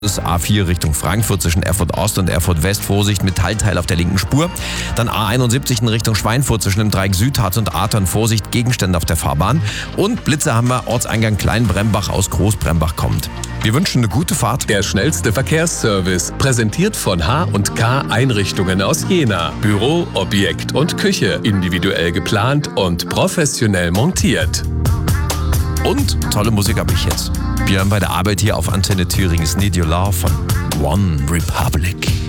Das A4 Richtung Frankfurt zwischen Erfurt Ost und Erfurt West. Vorsicht, Metallteil auf der linken Spur. Dann A71 in Richtung Schweinfurt zwischen dem Dreieck Südharz und Athern. Vorsicht, Gegenstände auf der Fahrbahn. Und Blitze haben wir, Ortseingang Kleinbrembach aus Großbrembach kommt. Wir wünschen eine gute Fahrt. Der schnellste Verkehrsservice, präsentiert von H&K Einrichtungen aus Jena. Büro, Objekt und Küche, individuell geplant und professionell montiert. Und tolle Musik habe ich jetzt. Wir haben bei der Arbeit hier auf Antenne Thüringen Need Your Love von One Republic.